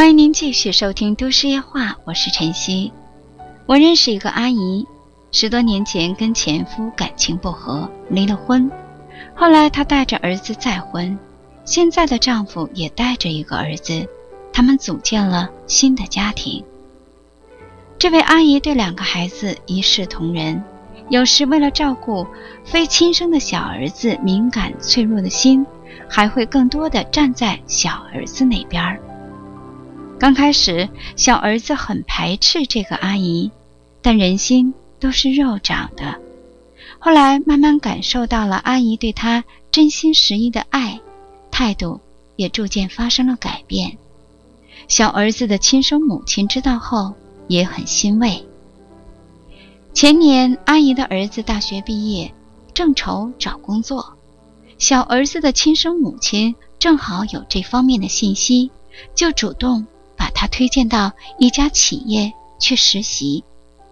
欢迎您继续收听都市夜话，我是晨曦。我认识一个阿姨，10多年前跟前夫感情不和，离了婚。后来她带着儿子再婚，现在的丈夫也带着一个儿子，他们组建了新的家庭。这位阿姨对2个孩子一视同仁，有时为了照顾非亲生的小儿子敏感脆弱的心，还会更多地站在小儿子那边。刚开始小儿子很排斥这个阿姨，但人心都是肉长的。后来慢慢感受到了阿姨对他真心实意的爱，态度也逐渐发生了改变。小儿子的亲生母亲知道后也很欣慰。前年阿姨的儿子大学毕业，正愁找工作，小儿子的亲生母亲正好有这方面的信息，就主动把他推荐到一家企业去实习。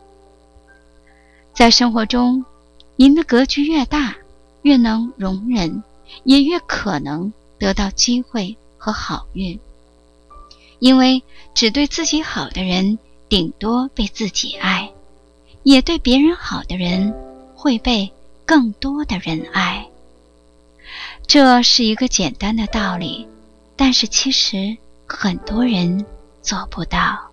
在生活中，您的格局越大，越能容忍，也越可能得到机会和好运。因为只对自己好的人顶多被自己爱，也对别人好的人会被更多的人爱。这是一个简单的道理，但是其实很多人做不到。